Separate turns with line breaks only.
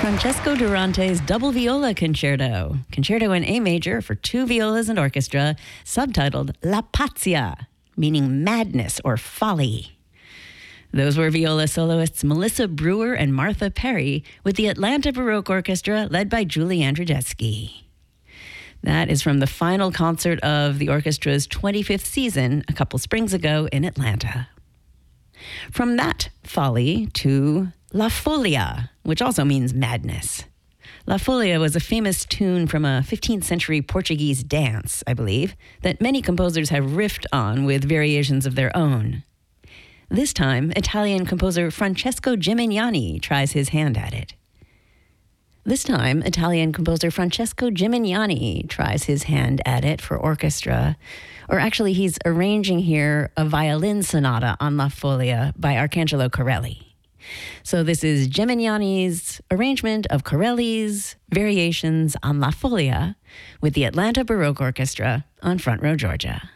Francesco Durante's Double Viola Concerto in A major for 2 violas and orchestra, subtitled La Pazzia, meaning madness or folly. Those were viola soloists Melissa Brewer and Martha Perry with the Atlanta Baroque Orchestra led by Julie Andrzejewski. That is from the final concert of the orchestra's 25th season a couple springs ago in Atlanta. From that folly to La Folia, which also means madness. La Folia was a famous tune from a 15th century Portuguese dance, I believe, that many composers have riffed on with variations of their own. This time, Italian composer Francesco Gimignani tries his hand at it. For orchestra. Or actually, he's arranging here a violin sonata on La Folia by Arcangelo Corelli. So this is Gimignani's arrangement of Corelli's variations on La Folia with the Atlanta Baroque Orchestra on Front Row Georgia.